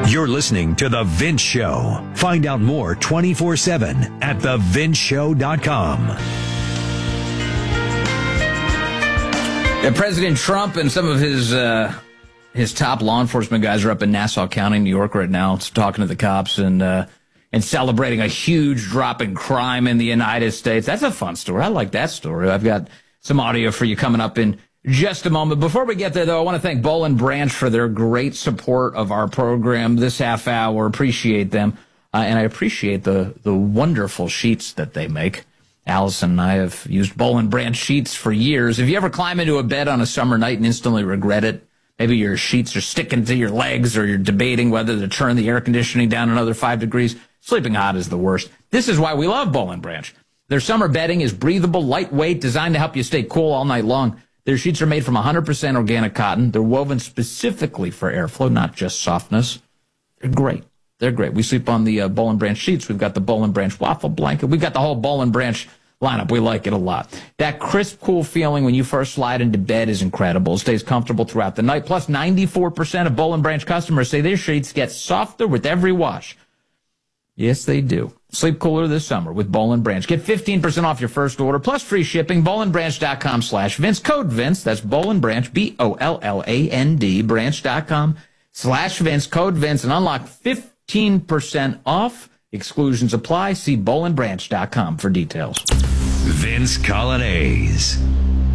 You're listening to The Vince Show. Find out more 24/7 at thevinceshow.com. President Trump and some of his top law enforcement guys are up in Nassau County, New York right now, talking to the cops and celebrating a huge drop in crime in the United States. That's a fun story. I like that story. I've got some audio for you coming up in just a moment. Before we get there, though, I want to thank Boll & Branch for their great support of our program this half hour. Appreciate them. And I appreciate the wonderful sheets that they make. Allison and I have used Boll & Branch sheets for years. If you ever climb into a bed on a summer night and instantly regret it, maybe your sheets are sticking to your legs or you're debating whether to turn the air conditioning down another 5 degrees, sleeping hot is the worst. This is why we love Boll & Branch. Their summer bedding is breathable, lightweight, designed to help you stay cool all night long. Their sheets are made from 100% organic cotton. They're woven specifically for airflow, not just softness. They're great. They're great. We sleep on the Boll & Branch sheets. We've got the Boll & Branch waffle blanket. We've got the whole Boll & Branch lineup. We like it a lot. That crisp, cool feeling when you first slide into bed is incredible. It stays comfortable throughout the night. Plus, 94% of Boll & Branch customers say their sheets get softer with every wash. Yes, they do. Sleep cooler this summer with Boll & Branch. Get 15% off your first order, plus free shipping. BollandBranch.com/Vince. Code Vince. That's Boll & Branch, BOLLAND, branch.com/Vince. Code Vince, and unlock 15% off. Exclusions apply. See BollandBranch.com for details. Vince Coglianese.